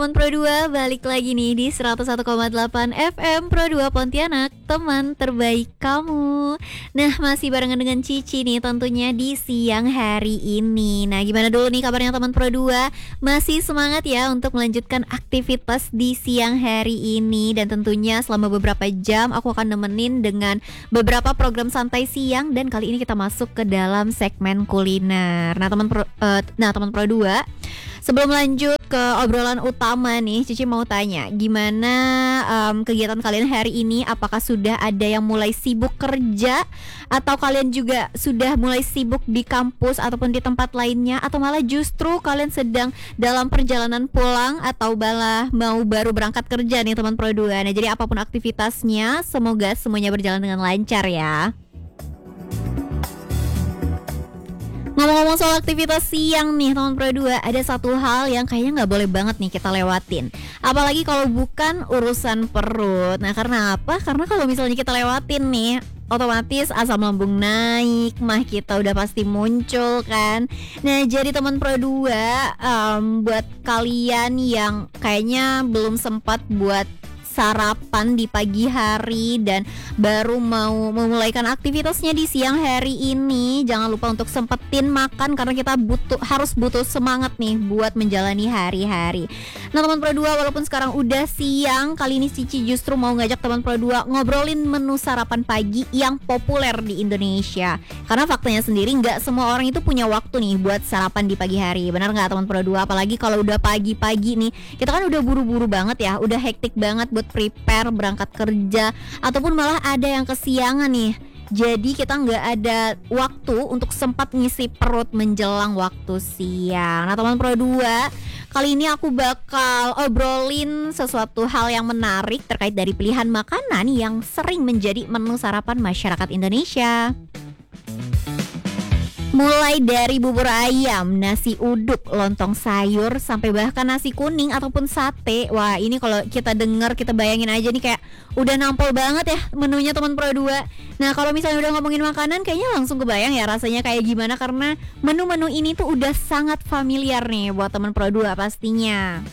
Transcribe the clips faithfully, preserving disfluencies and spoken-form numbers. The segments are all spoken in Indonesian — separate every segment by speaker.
Speaker 1: Teman Pro dua balik lagi nih di seratus satu koma delapan F M Pro dua Pontianak, teman terbaik kamu. Nah, masih barengan dengan Cici nih tentunya di siang hari ini. Nah, gimana dulu nih kabarnya teman Pro dua? Masih semangat ya untuk melanjutkan aktivitas di siang hari ini. Dan tentunya selama beberapa jam aku akan nemenin dengan beberapa program santai siang. Dan kali ini kita masuk ke dalam segmen kuliner. Nah, teman Pro, uh, nah, teman Pro dua, sebelum lanjut ke obrolan utama nih, Cici mau tanya, gimana um, kegiatan kalian hari ini? Apakah sudah ada yang mulai sibuk kerja? Atau kalian juga sudah mulai sibuk di kampus ataupun di tempat lainnya? Atau malah justru kalian sedang dalam perjalanan pulang atau malah mau baru berangkat kerja nih teman Pro dua? Nah, jadi apapun aktivitasnya, semoga semuanya berjalan dengan lancar ya. Ngomong-ngomong soal aktivitas siang nih teman Pro dua, ada satu hal yang kayaknya gak boleh banget nih kita lewatin. Apalagi kalau bukan urusan perut. Nah, karena apa? Karena kalau misalnya kita lewatin nih, otomatis asam lambung naik, mah kita udah pasti muncul kan. Nah, jadi teman Pro dua, um, buat kalian yang kayaknya belum sempat buat sarapan di pagi hari dan baru mau memulaikan aktivitasnya di siang hari ini, jangan lupa untuk sempetin makan karena kita butuh harus butuh semangat nih buat menjalani hari-hari. Nah, teman Pro dua, walaupun sekarang udah siang, kali ini Cici justru mau ngajak teman Pro dua ngobrolin menu sarapan pagi yang populer di Indonesia. Karena faktanya sendiri nggak semua orang itu punya waktu nih buat sarapan di pagi hari. Benar nggak teman Pro dua? Apalagi kalau udah pagi-pagi nih, kita kan udah buru-buru banget ya, udah hektik banget buat prepare berangkat kerja, ataupun malah ada yang kesiangan nih. Jadi kita nggak ada waktu untuk sempat ngisi perut menjelang waktu siang. Nah, teman Pro dua, kali ini aku bakal obrolin sesuatu hal yang menarik terkait dari pilihan makanan yang sering menjadi menu sarapan masyarakat Indonesia. Mulai dari bubur ayam, nasi uduk, lontong sayur, sampai bahkan nasi kuning ataupun sate. Wah, ini kalau kita dengar, kita bayangin aja nih kayak udah nampol banget ya menunya teman Pro dua. Nah, kalau misalnya udah ngomongin makanan, kayaknya langsung kebayang ya rasanya kayak gimana. Karena menu-menu ini tuh udah sangat familiar nih buat teman Pro dua pastinya.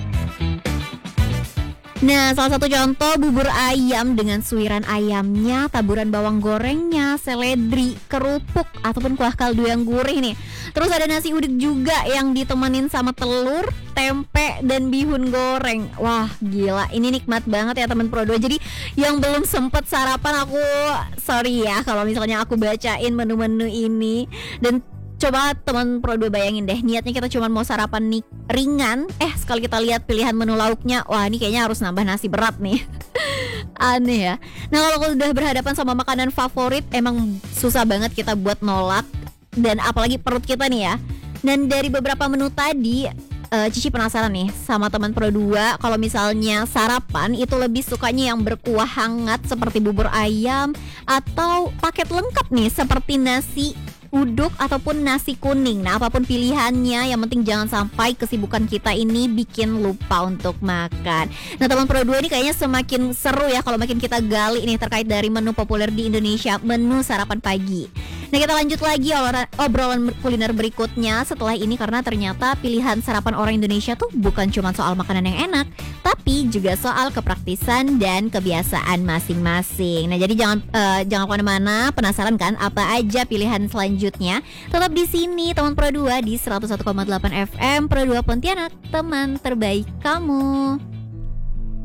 Speaker 1: Nah, salah satu contoh bubur ayam dengan suiran ayamnya, taburan bawang gorengnya, seledri, kerupuk, ataupun kuah kaldu yang gurih nih. Terus ada nasi uduk juga yang ditemenin sama telur, tempe, dan bihun goreng. Wah, gila, ini nikmat banget ya teman Pro dua. Jadi yang belum sempet sarapan, aku sorry ya kalau misalnya aku bacain menu-menu ini. Dan coba teman Pro dua bayangin deh, niatnya kita cuma mau sarapan nih ringan, eh sekali kita lihat pilihan menu lauknya, wah ini kayaknya harus nambah nasi berat nih. Aneh ya. Nah, kalau udah berhadapan sama makanan favorit, emang susah banget kita buat nolak. Dan apalagi perut kita nih ya. Dan dari beberapa menu tadi, uh, Cici penasaran nih sama teman Pro dua, kalau misalnya sarapan itu lebih sukanya yang berkuah hangat seperti bubur ayam, atau paket lengkap nih seperti nasi uduk ataupun nasi kuning. Nah, apapun pilihannya, yang penting jangan sampai kesibukan kita ini bikin lupa untuk makan. Nah, teman Pro dua ini kayaknya semakin seru ya kalau makin kita gali nih terkait dari menu populer di Indonesia, menu sarapan pagi. Nah, kita lanjut lagi obrolan kuliner berikutnya setelah ini, karena ternyata pilihan sarapan orang Indonesia tuh bukan cuma soal makanan yang enak, tapi juga soal kepraktisan dan kebiasaan masing-masing. Nah, jadi jangan uh, jangan kemana-mana. Penasaran kan apa aja pilihan selanjutnya? Tetap di sini teman Pro dua di seratus satu koma delapan F M Pro dua Pontianak, teman terbaik kamu.